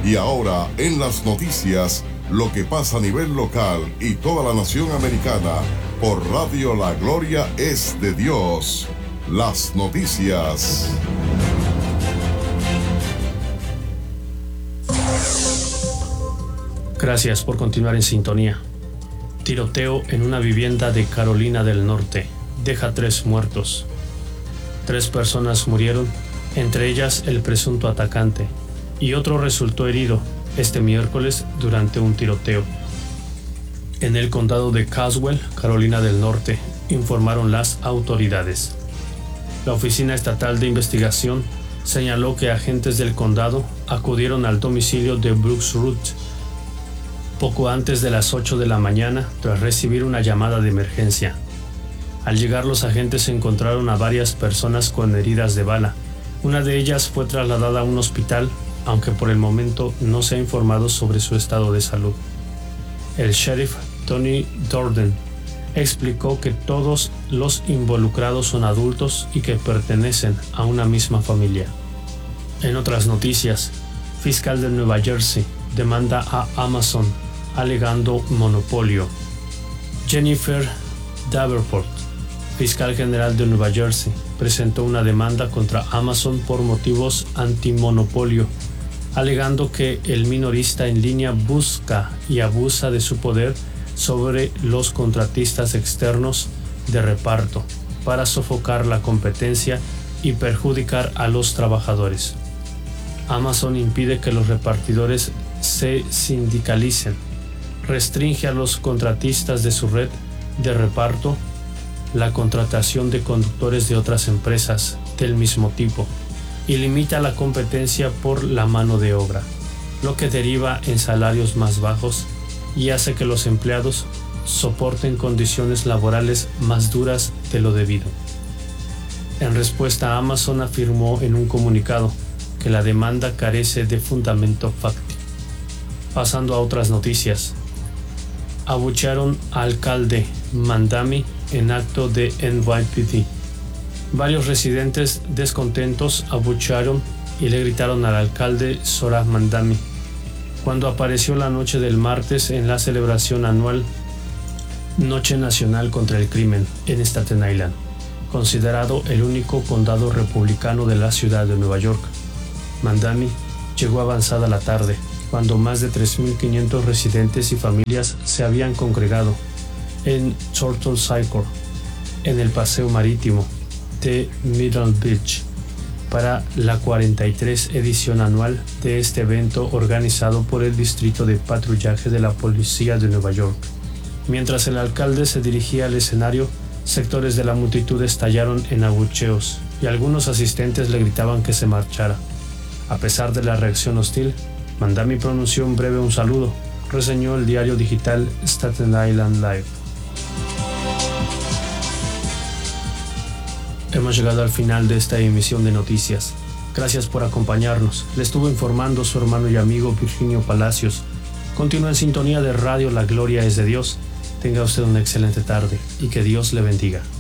Y ahora, en las noticias, lo que pasa a nivel local y toda la nación americana, por Radio La Gloria es de Dios. Las noticias. Gracias por continuar en sintonía. Tiroteo en una vivienda de Carolina del Norte deja 3 muertos. 3 personas murieron, entre ellas el presunto atacante, y otro resultó herido este miércoles durante un tiroteo. En el condado de Caswell, Carolina del Norte, informaron las autoridades. La Oficina Estatal de Investigación señaló que agentes del condado acudieron al domicilio de Brooks Root poco antes de las 8 de la mañana tras recibir una llamada de emergencia. Al llegar, los agentes encontraron a varias personas con heridas de bala. Una de ellas fue trasladada a un hospital, aunque por el momento no se ha informado sobre su estado de salud. El sheriff Tony Dorden explicó que todos los involucrados son adultos y que pertenecen a una misma familia. En otras noticias, fiscal de Nueva Jersey demanda a Amazon alegando monopolio. Jennifer Davenport, fiscal general de Nueva Jersey, presentó una demanda contra Amazon por motivos antimonopolio, alegando que el minorista en línea busca y abusa de su poder sobre los contratistas externos de reparto para sofocar la competencia y perjudicar a los trabajadores. Amazon impide que los repartidores se sindicalicen, restringe a los contratistas de su red de reparto la contratación de conductores de otras empresas del mismo tipo y limita la competencia por la mano de obra, lo que deriva en salarios más bajos y hace que los empleados soporten condiciones laborales más duras de lo debido. En respuesta, Amazon afirmó en un comunicado que la demanda carece de fundamento fáctico. Pasando a otras noticias. Abuchearon al alcalde Mandami en acto de NYPD. Varios residentes descontentos abuchearon y le gritaron al alcalde Zohran Mamdani cuando apareció la noche del martes en la celebración anual Noche Nacional contra el Crimen en Staten Island, considerado el único condado republicano de la ciudad de Nueva York. Mamdani llegó avanzada la tarde, cuando más de 3.500 residentes y familias se habían congregado en Turtle Circle, en el paseo marítimo de Middle Beach, para la 43 edición anual de este evento organizado por el Distrito de Patrullaje de la Policía de Nueva York. Mientras el alcalde se dirigía al escenario, sectores de la multitud estallaron en abucheos y algunos asistentes le gritaban que se marchara. A pesar de la reacción hostil, Mamdani pronunció un breve saludo, reseñó el diario digital Staten Island Live. Hemos llegado al final de esta emisión de noticias. Gracias por acompañarnos. Le estuvo informando su hermano y amigo Virginio Palacios. Continúa en sintonía de Radio La Gloria es de Dios. Tenga usted una excelente tarde y que Dios le bendiga.